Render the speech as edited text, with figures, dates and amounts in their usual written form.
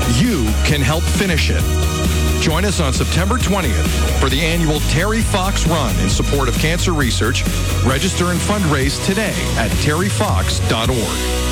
you can help finish it. Join us on September 20th for the annual Terry Fox Run in support of cancer research. Register and fundraise today at terryfox.org.